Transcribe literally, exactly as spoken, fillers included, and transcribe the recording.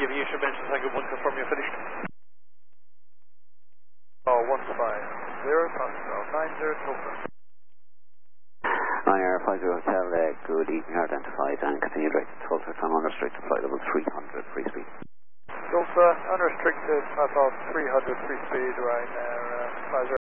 giving you some mentions. Tango one, confirm you're finished. Oh, one five zero, Foxtrot, nine zero, Topper. Ryanair five zero Hotel, uh, good evening, identified and continue directed to Tulsa on unrestricted flight level three hundred, free speed. Tulsa, unrestricted, about three hundred, free speed, Ryanair uh, five zero.